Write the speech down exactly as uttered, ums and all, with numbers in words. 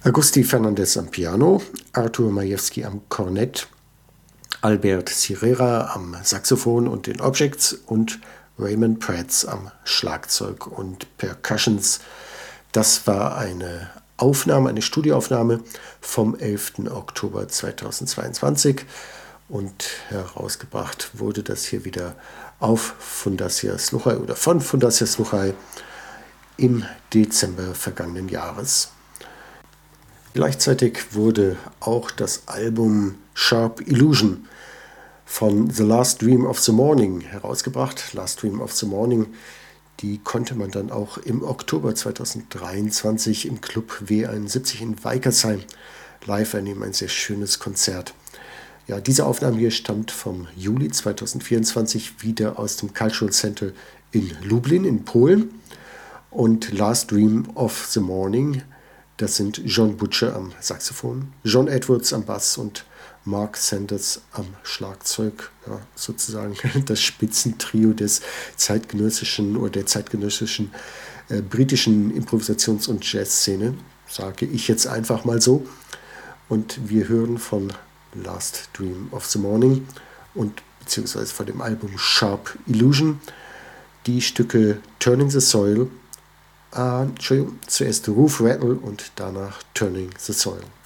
Agusti Fernandez am Piano, Artur Majewski am Kornett, Albert Cirera am Saxophon und den Objects und Raymond Prats am Schlagzeug und Percussions. Das war eine Aufnahme, eine Studioaufnahme vom elften Oktober zweitausendzweiundzwanzig und herausgebracht wurde das hier wieder auf Fundacja Sluchaj oder von Fundacja Sluchaj im Dezember vergangenen Jahres. Gleichzeitig wurde auch das Album Sharp Illusion von The Last Dream of the Morning herausgebracht. Last Dream of the Morning, die konnte man dann auch im Oktober zweitausenddreiundzwanzig im Club W einundsiebzig in Weikersheim live ernehmen. Ein sehr schönes Konzert. Ja, diese Aufnahme hier stammt vom Juli zweitausendvierundzwanzig wieder aus dem Cultural Center in Lublin in Polen. Und Last Dream of the Morning, das sind John Butcher am Saxophon, John Edwards am Bass und Mark Sanders am Schlagzeug, ja, sozusagen das Spitzentrio des zeitgenössischen oder der zeitgenössischen äh, britischen Improvisations- und Jazzszene, sage ich jetzt einfach mal so. Und wir hören von Last Dream of the Morning und beziehungsweise von dem Album Sharp Illusion die Stücke Turning the Soil, äh, Entschuldigung, zuerst Roof Rattle und danach Turning the Soil.